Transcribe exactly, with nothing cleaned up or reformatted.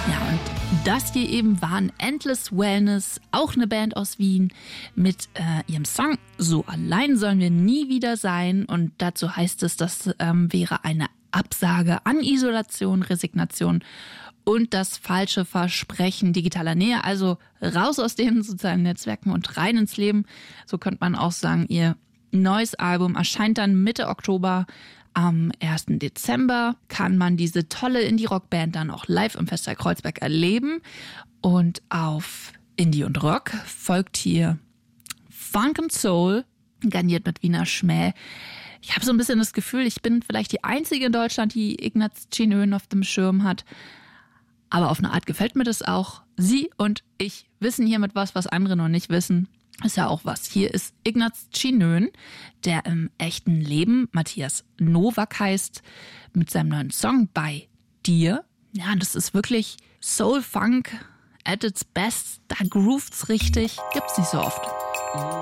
Ja, und das hier eben waren Endless Wellness, auch eine Band aus Wien, mit äh, ihrem Song So allein sollen wir nie wieder sein. Und dazu heißt es, das ähm, wäre eine Absage an Isolation, Resignation und das falsche Versprechen digitaler Nähe. Also raus aus den sozialen Netzwerken und rein ins Leben. So könnte man auch sagen, ihr neues Album erscheint dann Mitte Oktober. Am ersten Dezember kann man diese tolle Indie-Rock-Band dann auch live im Festsaal Kreuzberg erleben. Und auf Indie und Rock folgt hier Funk and Soul, garniert mit Wiener Schmäh. Ich habe so ein bisschen das Gefühl, ich bin vielleicht die Einzige in Deutschland, die Ignaz Chinön auf dem Schirm hat. Aber auf eine Art gefällt mir das auch. Sie und ich wissen hiermit was, was andere noch nicht wissen. Ist ja auch was. Hier ist Ignaz Chinön, der im echten Leben Matthias Nowak heißt, mit seinem neuen Song Bei dir. Ja, das ist wirklich Soul Funk at its best. Da grooved's richtig. Gibt's nicht so oft.